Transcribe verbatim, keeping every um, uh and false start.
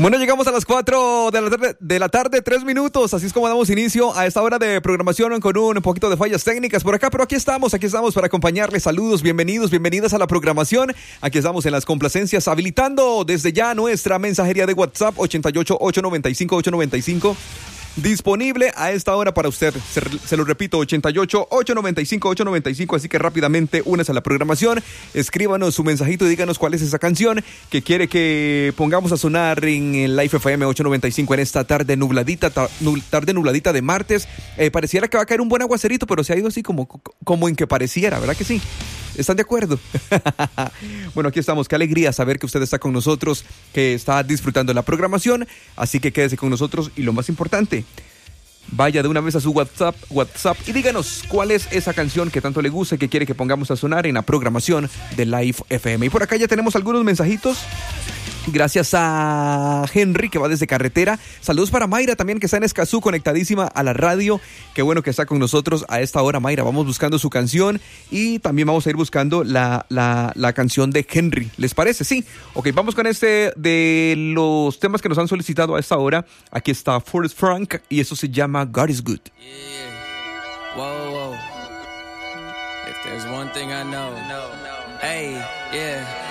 Bueno, llegamos a las cuatro de la tarde, de la tarde, tres minutos. Así es como damos inicio a esta hora de programación con un poquito de fallas técnicas por acá, pero aquí estamos, aquí estamos para acompañarles. Saludos, bienvenidos, bienvenidas a la programación. Aquí estamos en las complacencias, habilitando desde ya nuestra mensajería de WhatsApp ochenta y ocho, ochocientos noventa y cinco, ochocientos noventa y cinco. Disponible a esta hora para usted. Se, se lo repito, ochenta y ocho, ochocientos noventa y cinco, ochocientos noventa y cinco. Así que rápidamente únese a la programación. Escríbanos su mensajito y díganos cuál es esa canción que quiere que pongamos a sonar en el Live F M ochocientos noventa y cinco en esta tarde nubladita, ta, nul, tarde nubladita de martes. Eh, pareciera que va a caer un buen aguacerito, pero se ha ido así como, como en que pareciera, ¿verdad que sí? ¿Están de acuerdo? Bueno, aquí estamos. Qué alegría saber que usted está con nosotros, que está disfrutando de la programación. Así que quédese con nosotros y lo más importante, vaya de una vez a su WhatsApp, WhatsApp y díganos cuál es esa canción que tanto le gusta y que quiere que pongamos a sonar en la programación de Live F M. Y por acá ya tenemos algunos mensajitos. Gracias a Henry, que va desde carretera. Saludos para Mayra también, que está en Escazú, conectadísima a la radio. Qué bueno que está con nosotros a esta hora, Mayra. Vamos buscando su canción y también vamos a ir buscando la, la, la canción de Henry. ¿Les parece? Sí. Ok, vamos con este de los temas que nos han solicitado a esta hora. Aquí está Forrest Frank y eso se llama God is Good. Yeah. Whoa, whoa. If there's one thing I know, no, no. Hey, yeah.